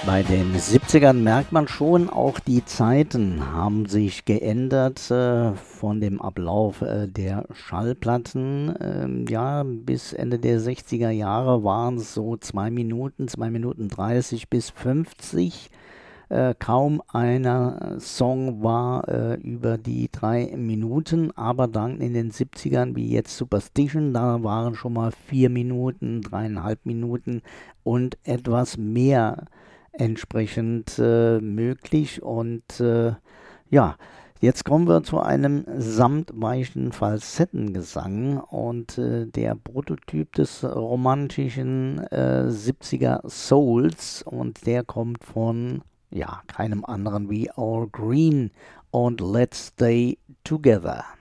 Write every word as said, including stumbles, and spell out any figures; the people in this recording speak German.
Bei den siebzigern merkt man schon, auch die Zeiten haben sich geändert äh, von dem Ablauf äh, der Schallplatten. Ähm, ja, bis Ende der sechziger Jahre waren es so zwei Minuten, zwei Minuten dreißig bis fünfzig. Äh, kaum einer Song war äh, über die drei Minuten, aber dann in den siebzigern, wie jetzt Superstition, da waren schon mal vier Minuten, dreieinhalb Minuten und etwas mehr entsprechend äh, möglich. Und äh, ja, jetzt kommen wir zu einem samtweichen Falsettengesang und äh, der Prototyp des romantischen äh, siebziger Souls, und der kommt von ja, keinem anderen wie Al Green und Let's Stay Together.